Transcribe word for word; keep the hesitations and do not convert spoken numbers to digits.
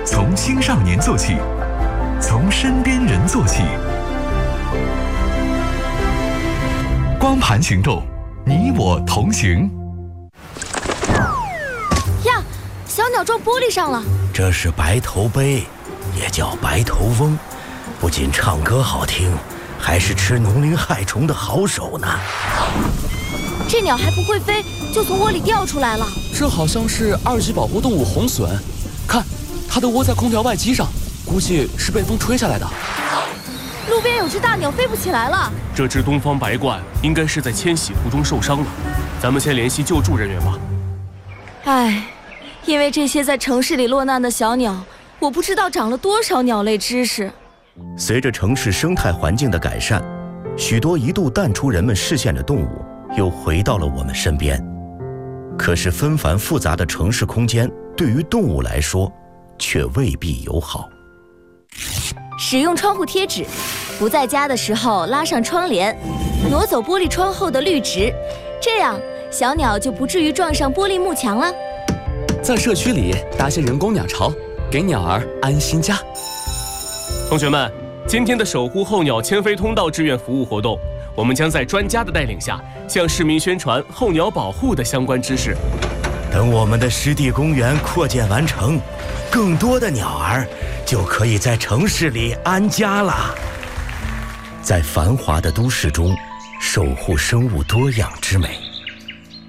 从青少年做起，从身边人做起。光盘行动，你我同行。 呀，小鸟撞玻璃上了。 这是白头鹎，也叫白头翁，不仅唱歌好听，还是吃农林害虫的好手呢。 这鸟还不会飞，就从窝里掉出来了。 这好像是二级保护动物红隼，看，它的窝在空调外机上，估计是被风吹下来的。 路边有只大鸟飞不起来了。 这只东方白鹳应该是在迁徙途中受伤了，咱们先联系救助人员吧。 唉，因为这些在城市里落难的小鸟，我不知道长了多少鸟类知识。 随着城市生态环境的改善，许多一度淡出人们视线的动物又回到了我们身边。可是纷繁复杂的城市空间对于动物来说却未必友好。 使用窗户贴纸，不在家的时候拉上窗帘，挪走玻璃窗后的绿植，这样小鸟就不至于撞上玻璃幕墙了。 在社区里搭些人工鸟巢，给鸟儿安心家。 同学们，今天的守护候鸟迁飞通道志愿服务活动，我们将在专家的带领下，向市民宣传候鸟保护的相关知识。 等我们的湿地公园扩建完成，更多的鸟儿就可以在城市里安家了。在繁华的都市中，守护生物多样之美。